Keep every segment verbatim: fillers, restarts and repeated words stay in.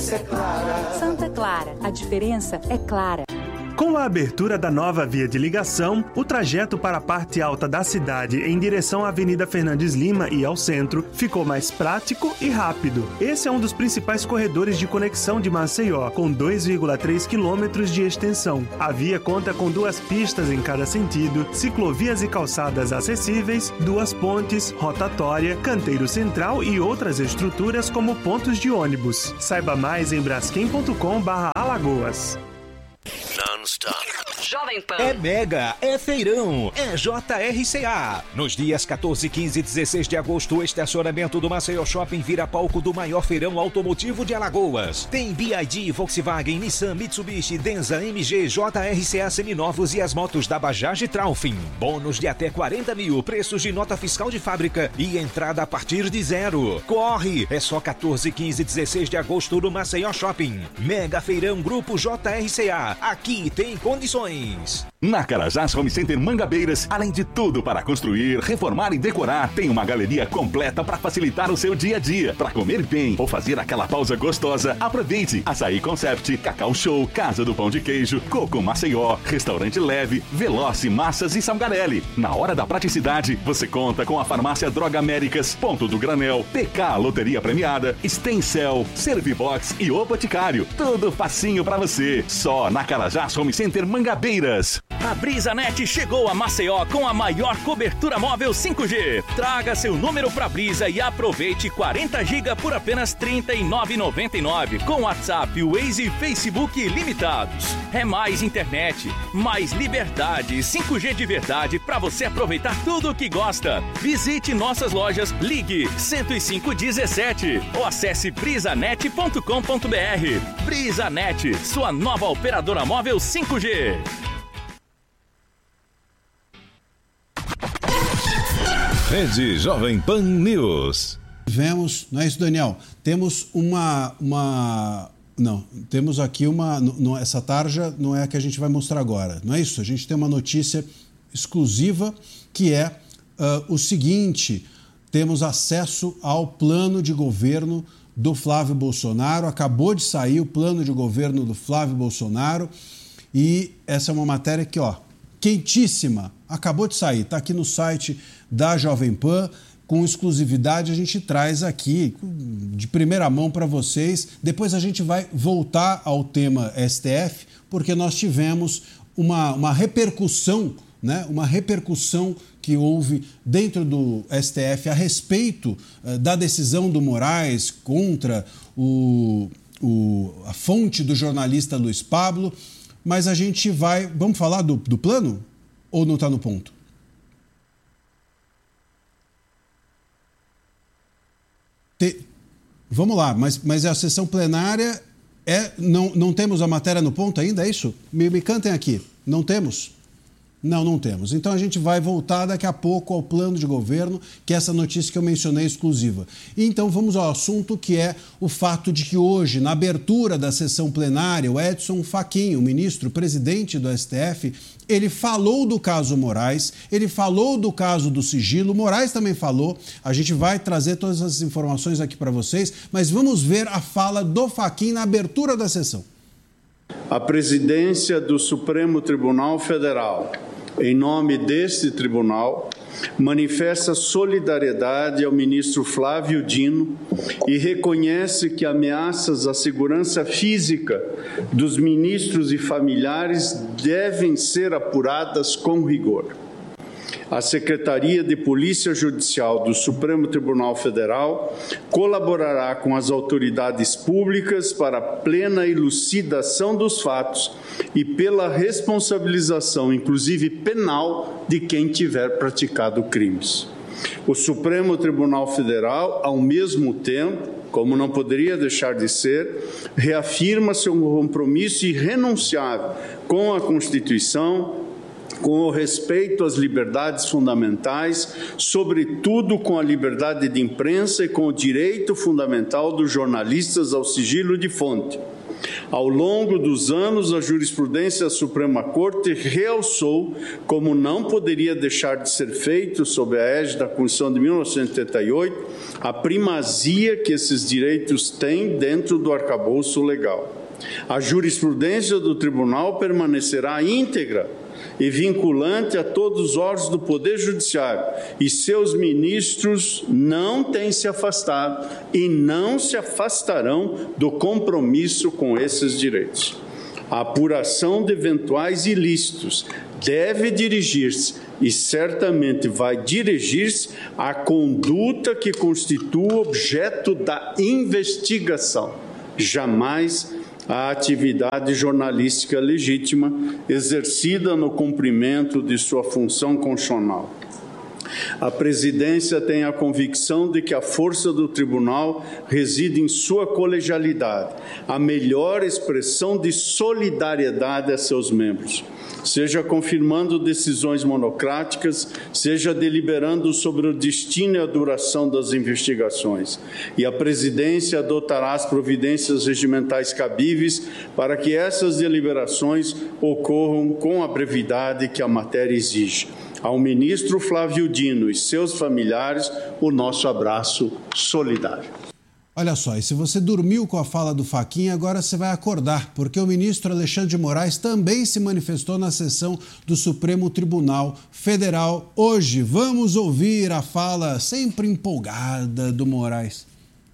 diferença é clara. Santa Clara, a diferença é clara. Com a abertura da nova via de ligação, o trajeto para a parte alta da cidade em direção à Avenida Fernandes Lima e ao centro ficou mais prático e rápido. Esse é um dos principais corredores de conexão de Maceió, com dois vírgula três quilômetros de extensão. A via conta com duas pistas em cada sentido, ciclovias e calçadas acessíveis, duas pontes, rotatória, canteiro central e outras estruturas como pontos de ônibus. Saiba mais em braskem ponto com barra Alagoas. Non-stop. Jovem Pan. É mega, é feirão, é J R C A. Nos dias quatorze, quinze e dezesseis de agosto, o estacionamento do Maceió Shopping vira palco do maior feirão automotivo de Alagoas. Tem B Y D, Volkswagen, Nissan, Mitsubishi, Denza, M G, J R C A seminovos e as motos da Bajaj e Traufin. Bônus de até quarenta mil, preços de nota fiscal de fábrica e entrada a partir de zero. Corre! É só quatorze, quinze e dezesseis de agosto no Maceió Shopping. Mega Feirão Grupo J R C A. Aqui tem condições. Na Carajás Home Center Mangabeiras, além de tudo para construir, reformar e decorar, tem uma galeria completa para facilitar o seu dia a dia. Para comer bem ou fazer aquela pausa gostosa, aproveite Açaí Concept, Cacau Show, Casa do Pão de Queijo, Coco Maceió, Restaurante Leve, Veloce Massas e Salgarelli. Na hora da praticidade, você conta com a Farmácia Droga Américas, Ponto do Granel, P K Loteria Premiada, Stencel, Servibox e O Boticário. Tudo facinho para você. Só na Carajás Home Center Mangabeiras. A BrisaNet chegou a Maceió com a maior cobertura móvel cinco G. Traga seu número pra Brisa e aproveite quarenta gigas por apenas trinta e nove reais e noventa e nove centavos com WhatsApp, Waze e Facebook ilimitados. É mais internet, mais liberdade, cinco G de verdade pra você aproveitar tudo o que gosta. Visite nossas lojas, ligue cento e cinco dezessete ou acesse brisanet ponto com ponto br. BrisaNet, sua nova operadora móvel cinco G. Rede Jovem Pan News. Vemos, não é isso, Daniel? Temos uma, uma, não, temos aqui uma, não, essa tarja não é a que a gente vai mostrar agora, não é isso? A gente tem uma notícia exclusiva que é uh, o seguinte: temos acesso ao plano de governo do Flávio Bolsonaro. Acabou de sair o plano de governo do Flávio Bolsonaro e essa é uma matéria que, ó, quentíssima, acabou de sair, está aqui no site da Jovem Pan, com exclusividade a gente traz aqui de primeira mão para vocês. Depois a gente vai voltar ao tema S T F, porque nós tivemos uma, uma repercussão, né? Uma repercussão que houve dentro do S T F a respeito uh, da decisão do Moraes contra o, o, a fonte do jornalista Luiz Pablo. Mas a gente vai... Vamos falar do, do plano? Ou não está no ponto? Te... Vamos lá, mas, mas a sessão plenária... É, não, não temos a matéria no ponto ainda, é isso? Me, me cantem aqui. Não temos? Não, não temos. Então a gente vai voltar daqui a pouco ao plano de governo, que é essa notícia que eu mencionei exclusiva. E então vamos ao assunto, que é o fato de que hoje, na abertura da sessão plenária, o Edson Fachin, o ministro presidente do S T F, ele falou do caso Moraes, ele falou do caso do sigilo, Moraes também falou. A gente vai trazer todas as informações aqui para vocês, mas vamos ver a fala do Fachin na abertura da sessão. A presidência do Supremo Tribunal Federal, em nome deste tribunal, manifesta solidariedade ao ministro Flávio Dino e reconhece que ameaças à segurança física dos ministros e familiares devem ser apuradas com rigor. A Secretaria de Polícia Judicial do Supremo Tribunal Federal colaborará com as autoridades públicas para a plena elucidação dos fatos e pela responsabilização, inclusive penal, de quem tiver praticado crimes. O Supremo Tribunal Federal, ao mesmo tempo, como não poderia deixar de ser, reafirma seu compromisso irrenunciável com a Constituição, com o respeito às liberdades fundamentais, sobretudo com a liberdade de imprensa e com o direito fundamental dos jornalistas ao sigilo de fonte. Ao longo dos anos, a jurisprudência da Suprema Corte realçou, como não poderia deixar de ser feito sob a égide da Constituição de mil novecentos e oitenta e oito, a primazia que esses direitos têm dentro do arcabouço legal. A jurisprudência do Tribunal permanecerá íntegra e vinculante a todos os órgãos do Poder Judiciário, e seus ministros não têm se afastado e não se afastarão do compromisso com esses direitos. A apuração de eventuais ilícitos deve dirigir-se, e certamente vai dirigir-se, à conduta que constitua objeto da investigação, jamais a atividade jornalística legítima exercida no cumprimento de sua função constitucional. A presidência tem a convicção de que a força do tribunal reside em sua colegialidade, a melhor expressão de solidariedade a seus membros, seja confirmando decisões monocráticas, seja deliberando sobre o destino e a duração das investigações. E a presidência adotará as providências regimentais cabíveis para que essas deliberações ocorram com a brevidade que a matéria exige. Ao ministro Flávio Dino e seus familiares, o nosso abraço solidário. Olha só, e se você dormiu com a fala do Fachin, agora você vai acordar, porque o ministro Alexandre de Moraes também se manifestou na sessão do Supremo Tribunal Federal hoje. Vamos ouvir a fala sempre empolgada do Moraes.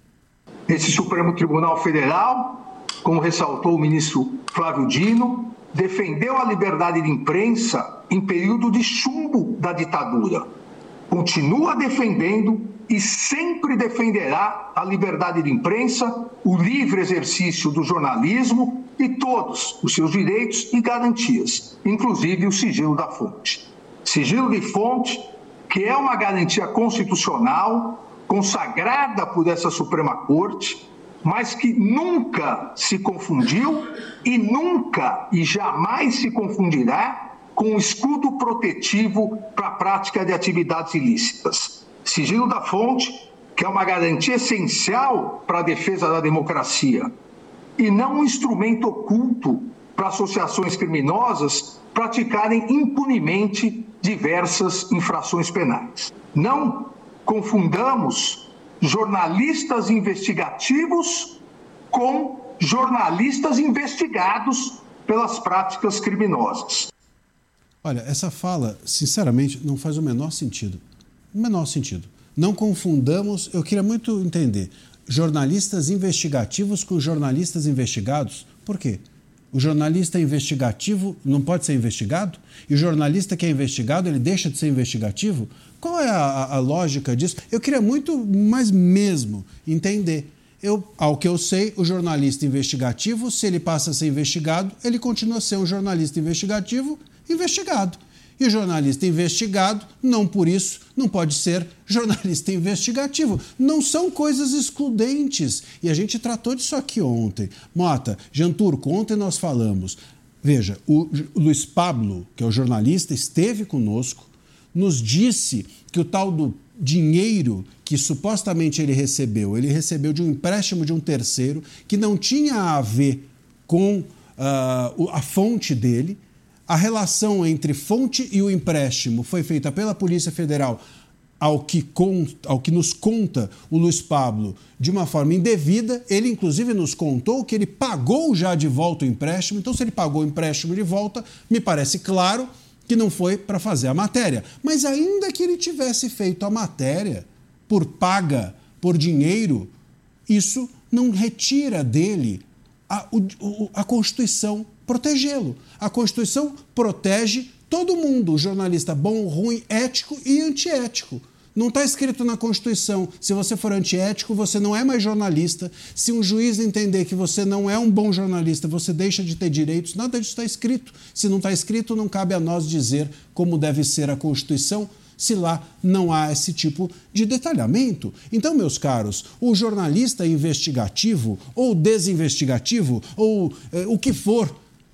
Esse Supremo Tribunal Federal, como ressaltou o ministro Flávio Dino, defendeu a liberdade de imprensa em período de chumbo da ditadura. Continua defendendo e sempre defenderá a liberdade de imprensa, o livre exercício do jornalismo e todos os seus direitos e garantias, inclusive o sigilo da fonte. Sigilo de fonte, que é uma garantia constitucional consagrada por essa Suprema Corte, mas que nunca se confundiu e nunca e jamais se confundirá com o escudo protetivo para a prática de atividades ilícitas. Sigilo da fonte, que é uma garantia essencial para a defesa da democracia, e não um instrumento oculto para associações criminosas praticarem impunemente diversas infrações penais. Não confundamos jornalistas investigativos com jornalistas investigados pelas práticas criminosas. Olha, essa fala, sinceramente, não faz o menor sentido. O menor sentido. Não confundamos, eu queria muito entender, jornalistas investigativos com jornalistas investigados. Por quê? O jornalista investigativo não pode ser investigado? E o jornalista que é investigado, ele deixa de ser investigativo? Qual é a, a lógica disso? Eu queria muito, mais mesmo, entender. Eu, ao que eu sei, o jornalista investigativo, se ele passa a ser investigado, ele continua a ser um jornalista investigativo investigado. E o jornalista investigado, não por isso, não pode ser jornalista investigativo. Não são coisas excludentes. E a gente tratou disso aqui ontem. Mota, Jean Turco, ontem nós falamos. Veja, o Luiz Pablo, que é o jornalista, esteve conosco, nos disse que o tal do dinheiro que supostamente ele recebeu, ele recebeu de um empréstimo de um terceiro que não tinha a ver com uh, a fonte dele. A relação entre fonte e o empréstimo foi feita pela Polícia Federal, ao que, conta, ao que nos conta o Luiz Pablo, de uma forma indevida. Ele, inclusive, nos contou que ele pagou já de volta o empréstimo. Então, se ele pagou o empréstimo de volta, me parece claro que não foi para fazer a matéria. Mas ainda que ele tivesse feito a matéria por paga, por dinheiro, isso não retira dele a, o, a Constituição protegê-lo. A Constituição protege todo mundo, o jornalista bom, ruim, ético e antiético. Não está escrito na Constituição, se você for antiético, você não é mais jornalista. Se um juiz entender que você não é um bom jornalista, você deixa de ter direitos. Nada disso está escrito. Se não está escrito, não cabe a nós dizer como deve ser a Constituição, se lá não há esse tipo de detalhamento. Então, meus caros, o jornalista investigativo ou desinvestigativo ou eh, o que for,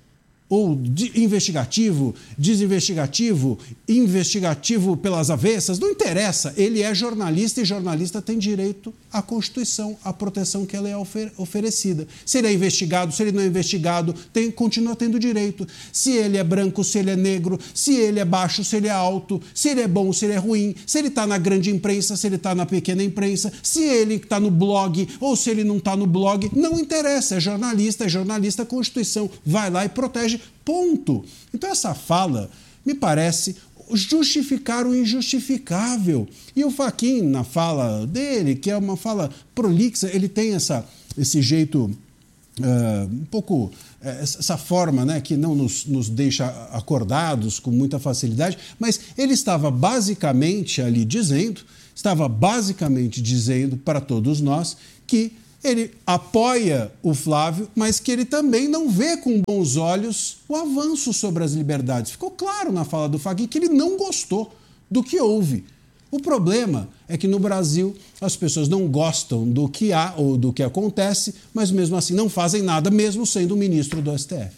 ou de investigativo, desinvestigativo, investigativo pelas avessas, não interessa. Ele é jornalista e jornalista tem direito à Constituição, à proteção que ela é ofer- oferecida. Se ele é investigado, se ele não é investigado, tem, continua tendo direito. Se ele é branco, se ele é negro, se ele é baixo, se ele é alto, se ele é bom, se ele é ruim, se ele está na grande imprensa, se ele está na pequena imprensa, se ele está no blog ou se ele não está no blog, não interessa. É jornalista, é jornalista, a Constituição vai lá e protege. Ponto. Então essa fala me parece justificar o injustificável. E o Fachin, na fala dele, que é uma fala prolixa, ele tem essa, esse jeito uh, um pouco, uh, essa forma, né, que não nos, nos deixa acordados com muita facilidade, mas ele estava basicamente ali dizendo, estava basicamente dizendo para todos nós que ele apoia o Flávio, mas que ele também não vê com bons olhos o avanço sobre as liberdades. Ficou claro na fala do Fachin que ele não gostou do que houve. O problema é que no Brasil as pessoas não gostam do que há ou do que acontece, mas mesmo assim não fazem nada, mesmo sendo ministro do S T F.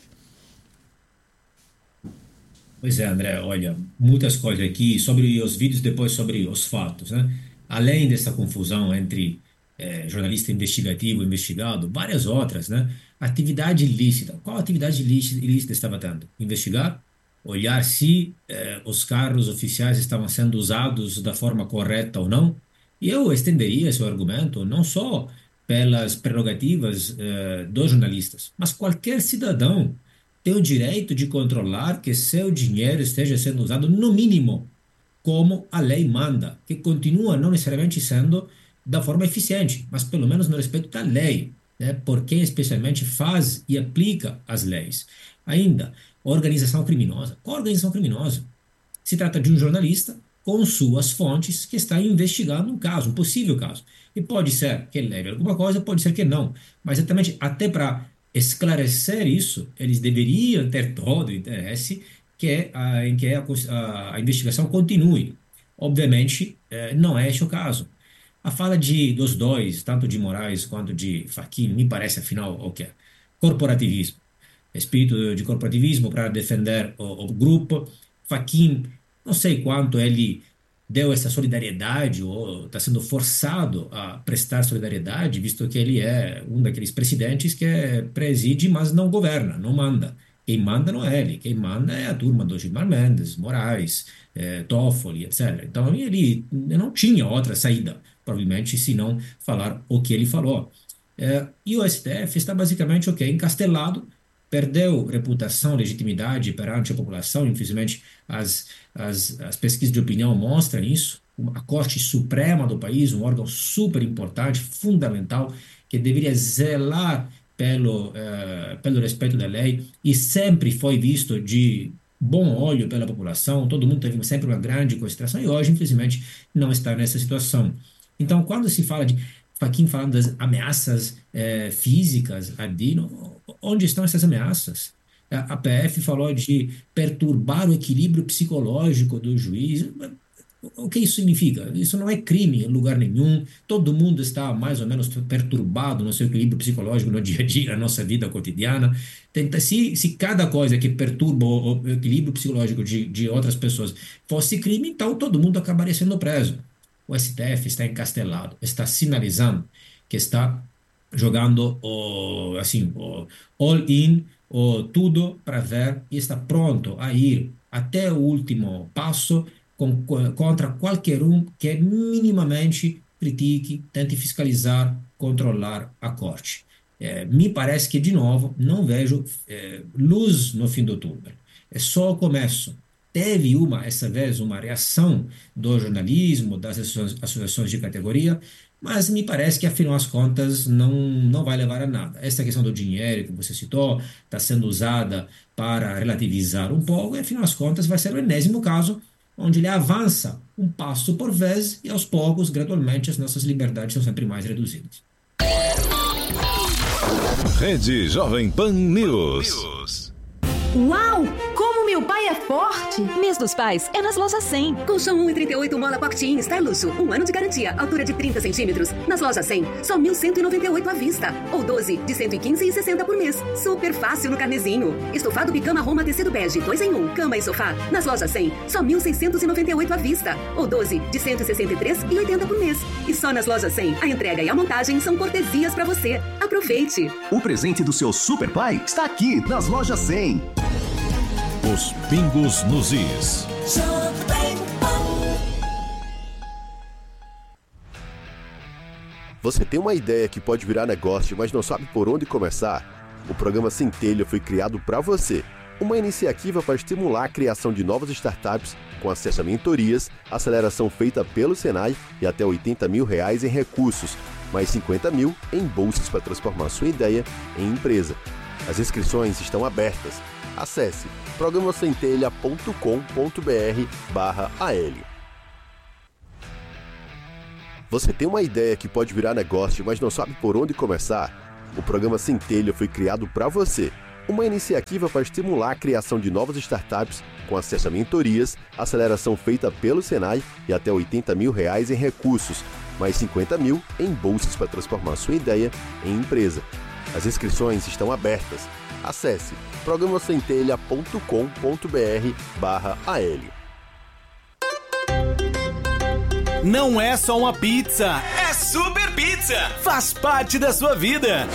Pois é, André, olha, muitas coisas aqui sobre os vídeos, depois sobre os fatos, né? Além dessa confusão entre É, jornalista investigativo, investigado, várias outras, né? Atividade ilícita. Qual atividade ilícita, ilícita estava tendo? Investigar, olhar se eh, os carros oficiais estavam sendo usados da forma correta ou não. E eu estenderia esse argumento não só pelas prerrogativas eh, dos jornalistas, mas qualquer cidadão tem o direito de controlar que seu dinheiro esteja sendo usado, no mínimo, como a lei manda, que continua não necessariamente sendo da forma eficiente, mas pelo menos no respeito da lei, né? Por quem especialmente faz e aplica as leis. Ainda, organização criminosa. Qual organização criminosa? Se trata de um jornalista com suas fontes que está investigando um caso, um possível caso. E pode ser que ele leve alguma coisa, pode ser que não. Mas exatamente até para esclarecer isso, eles deveriam ter todo o interesse que a, em que a, a, a investigação continue. Obviamente, eh, não é esse o caso. A fala de, dos dois, tanto de Moraes quanto de Fachin, me parece, afinal, o que é? Corporativismo. Espírito de corporativismo para defender o, o grupo. Fachin, não sei quanto ele deu essa solidariedade ou está sendo forçado a prestar solidariedade, visto que ele é um daqueles presidentes que é, preside, mas não governa, não manda. Quem manda não é ele, quem manda é a turma do Gilmar Mendes, Moraes, é, Toffoli, etcétera. Então ele não tinha outra saída, provavelmente, se não falar o que ele falou. É, e o S T F está basicamente o quê? Encastelado, perdeu reputação, legitimidade perante a população, infelizmente as, as, as pesquisas de opinião mostram isso. A Corte Suprema do país, um órgão super importante, fundamental, que deveria zelar pelo, uh, pelo respeito da lei e sempre foi visto de bom olho pela população, todo mundo teve sempre uma grande consideração e hoje, infelizmente, não está nessa situação. Então, quando se fala de Fachin falando das ameaças eh, físicas a Dino, onde estão essas ameaças? A, a P F falou de perturbar o equilíbrio psicológico do juiz. O que isso significa? Isso não é crime em lugar nenhum. Todo mundo está mais ou menos perturbado no seu equilíbrio psicológico no dia a dia, na nossa vida cotidiana. Tenta, se, se cada coisa que perturba o, o equilíbrio psicológico de, de outras pessoas fosse crime, então todo mundo acabaria sendo preso. O S T F está encastelado, está sinalizando que está jogando o, assim, o all-in, o tudo para ver, e está pronto a ir até o último passo com, contra qualquer um que minimamente critique, tente fiscalizar, controlar a corte. É, me parece que, de novo, não vejo é, luz no fim do túnel. É só o começo. Teve uma, essa vez, uma reação do jornalismo, das associações de categoria, mas me parece que, afinal das contas, não, não vai levar a nada. Essa questão do dinheiro que você citou está sendo usada para relativizar um pouco, e, afinal das contas, vai ser o enésimo caso onde ele avança um passo por vez e, aos poucos, gradualmente, as nossas liberdades são sempre mais reduzidas. Rede Jovem Pan News. Uau! Como me Meu pai é forte. Mês dos Pais é nas Lojas cem. Colchão um e trinta e oito mola Pocket Star Luxo. Um ano de garantia. Altura de trinta centímetros. Nas Lojas cem, só mil cento e noventa e oito à vista. Ou doze de cento e quinze e sessenta por mês. Super fácil no carnezinho. Estofado Bicama Roma tecido bege. Dois em um. Cama e sofá. Nas Lojas cem, só mil seiscentos e noventa e oito à vista. Ou doze de cento e sessenta e três e oitenta por mês. E só nas Lojas cem, a entrega e a montagem são cortesias pra você. Aproveite. O presente do seu super pai está aqui nas Lojas cem. Os pingos nos is. Você tem uma ideia que pode virar negócio, mas não sabe por onde começar? O programa Centelha foi criado para você. Uma iniciativa para estimular a criação de novas startups com acesso a mentorias, aceleração feita pelo Senai e até oitenta mil reais em recursos, mais cinquenta mil em bolsas para transformar sua ideia em empresa. As inscrições estão abertas. Acesse programa centelha ponto com ponto br barra A L. Você tem uma ideia que pode virar negócio, mas não sabe por onde começar? O programa Centelha foi criado para você. Uma iniciativa para estimular a criação de novas startups com acesso a mentorias, aceleração feita pelo Senai e até oitenta mil reais em recursos, mais cinquenta mil em bolsas para transformar sua ideia em empresa. As inscrições estão abertas. Acesse programa centelha ponto com ponto br barra A L. Não é só uma pizza, é Super Pizza. Faz parte da sua vida.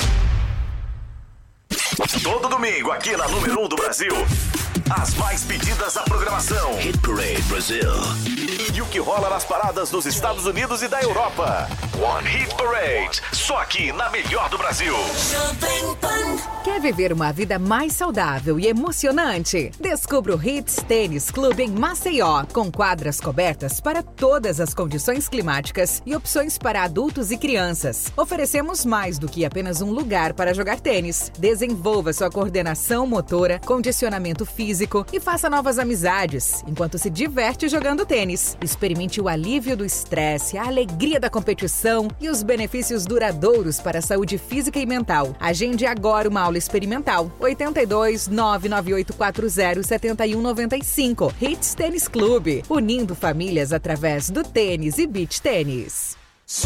Todo domingo aqui na número um do Brasil. As mais pedidas da programação. Hit Parade Brasil. E o que rola nas paradas dos Estados Unidos e da Europa. One Hit Parade. Só aqui na melhor do Brasil. Quer viver uma vida mais saudável e emocionante? Descubra o Hits Tênis Clube em Maceió, com quadras cobertas para todas as condições climáticas e opções para adultos e crianças. Oferecemos mais do que apenas um lugar para jogar tênis. Desenvolva sua coordenação motora, condicionamento físico e faça novas amizades, enquanto se diverte jogando tênis. Experimente o alívio do estresse, a alegria da competição e os benefícios duradouros para a saúde física e mental. Agende agora uma aula experimental. oito dois, nove nove oito quatro zero, sete um nove cinco. Hits Tênis Clube, unindo famílias através do tênis e beach tênis.